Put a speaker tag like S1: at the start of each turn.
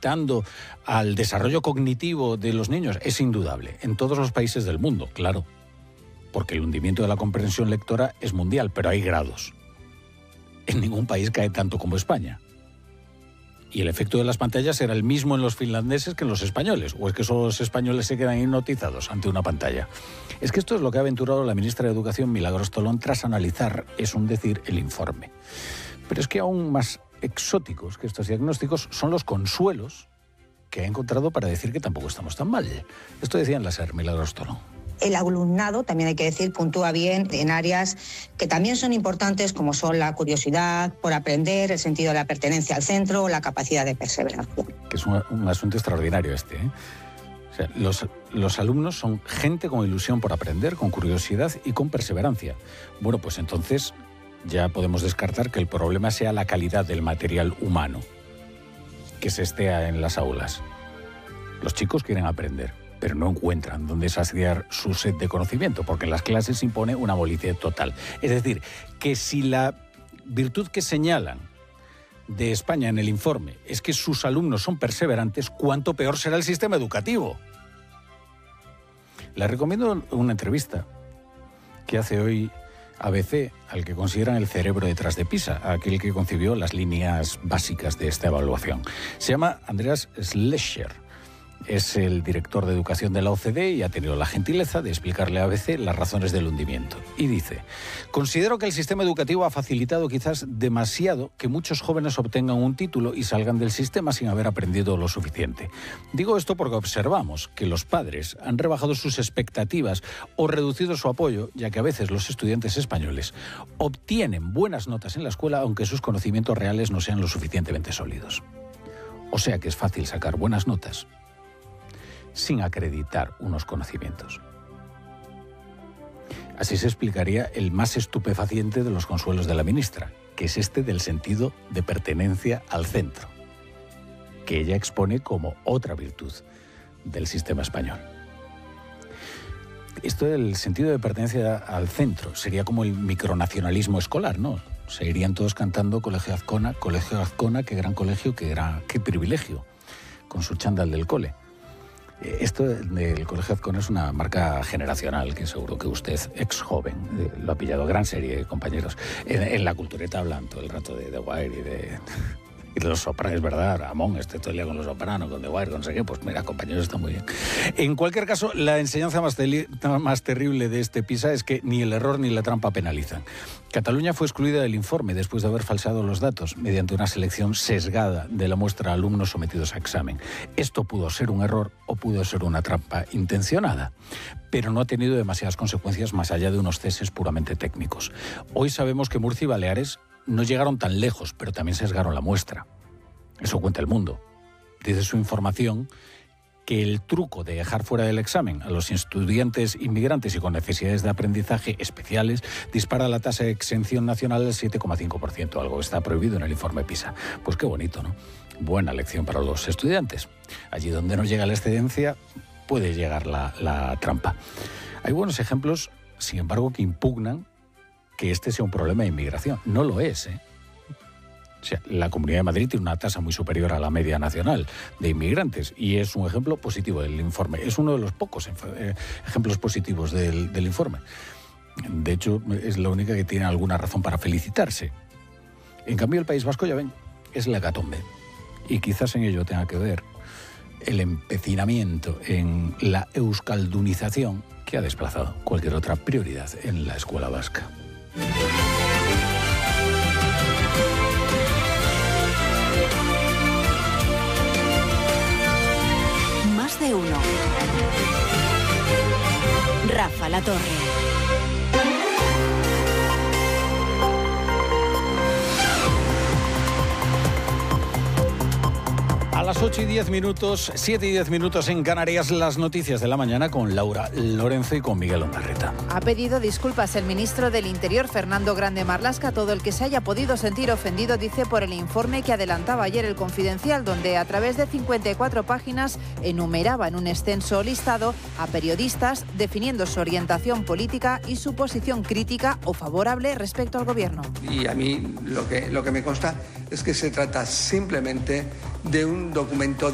S1: afectando al desarrollo cognitivo de los niños? Es indudable, en todos los países del mundo, claro, porque el hundimiento de la comprensión lectora es mundial, pero hay grados. En ningún país cae tanto como España. Y el efecto de las pantallas era el mismo en los finlandeses que en los españoles. ¿O es que solo los españoles se quedan hipnotizados ante una pantalla? Es que esto es lo que ha aventurado la ministra de Educación, Milagros Tolón, tras analizar, es un decir, el informe. Pero es que aún más exóticos que estos diagnósticos son los consuelos que ha encontrado para decir que tampoco estamos tan mal. Esto decía en la SER, Milagros Tolón.
S2: El alumnado, también hay que decir, puntúa bien en áreas que también son importantes, como son la curiosidad por aprender, el sentido de la pertenencia al centro, la capacidad de perseverancia.
S1: Que es un asunto extraordinario este, ¿eh? O sea, los alumnos son gente con ilusión por aprender, con curiosidad y con perseverancia. Bueno, pues entonces ya podemos descartar que el problema sea la calidad del material humano que se estea en las aulas. Los chicos quieren aprender, pero no encuentran dónde saciar su sed de conocimiento, porque en las clases se impone una abolición total. Es decir, que si la virtud que señalan de España en el informe es que sus alumnos son perseverantes, ¿cuánto peor será el sistema educativo? Les recomiendo una entrevista que hace hoy ABC al que consideran el cerebro detrás de PISA, aquel que concibió las líneas básicas de esta evaluación. Se llama Andreas Schlecher. Es el director de educación de la OCDE y ha tenido la gentileza de explicarle a ABC las razones del hundimiento. Y dice: considero que el sistema educativo ha facilitado quizás demasiado que muchos jóvenes obtengan un título y salgan del sistema sin haber aprendido lo suficiente. Digo esto porque observamos que los padres han rebajado sus expectativas o reducido su apoyo, ya que a veces los estudiantes españoles obtienen buenas notas en la escuela aunque sus conocimientos reales no sean lo suficientemente sólidos. O sea que es fácil sacar buenas notas sin acreditar unos conocimientos. Así se explicaría el más estupefaciente de los consuelos de la ministra, que es este del sentido de pertenencia al centro, que ella expone como otra virtud del sistema español. Esto del sentido de pertenencia al centro sería como el micronacionalismo escolar, ¿no? Se irían todos cantando Colegio Azcona, qué gran colegio, qué privilegio, con su chándal del cole. Esto del Colegio Azcona es una marca generacional que seguro que usted, ex joven, lo ha pillado. Gran serie, compañeros. En la cultureta hablan todo el rato de The Wire y de los Sopranos, es verdad. Ramón, todo el día con los Sopranos, con The Wire, con no sé qué. Pues mira, compañeros, está muy bien. En cualquier caso, la enseñanza más terrible de este PISA es que ni el error ni la trampa penalizan. Cataluña fue excluida del informe después de haber falseado los datos mediante una selección sesgada de la muestra de alumnos sometidos a examen. Esto pudo ser un error o pudo ser una trampa intencionada, pero no ha tenido demasiadas consecuencias más allá de unos ceses puramente técnicos. Hoy sabemos que Murcia y Baleares no llegaron tan lejos, pero también sesgaron la muestra. Eso cuenta El Mundo. Dice su información que el truco de dejar fuera del examen a los estudiantes inmigrantes y con necesidades de aprendizaje especiales dispara la tasa de exención nacional al 7,5%, algo que está prohibido en el informe PISA. Pues qué bonito, ¿no? Buena lección para los estudiantes. Allí donde no llega la excedencia, puede llegar la trampa. Hay buenos ejemplos, sin embargo, que impugnan que este sea un problema de inmigración. No lo es, ¿eh? O sea, la Comunidad de Madrid tiene una tasa muy superior a la media nacional de inmigrantes y es un ejemplo positivo del informe. Es uno de los pocos ejemplos positivos del informe. De hecho, es la única que tiene alguna razón para felicitarse. En cambio, el País Vasco, ya ven, es la hecatombe. Y quizás en ello tenga que ver el empecinamiento en la euskaldunización que ha desplazado cualquier otra prioridad en la escuela vasca.
S3: Más de uno. Rafa La Torre.
S1: A las 8:10, 7:10 en Canarias, las noticias de la mañana con Laura Lorenzo y con Miguel Ondarreta.
S4: Ha pedido disculpas el ministro del Interior, Fernando Grande Marlaska, a todo el que se haya podido sentir ofendido, dice, por el informe que adelantaba ayer el Confidencial, donde a través de 54 páginas enumeraba en un extenso listado a periodistas definiendo su orientación política y su posición crítica o favorable respecto al gobierno.
S5: Y a mí lo que me consta es que se trata simplemente de un documento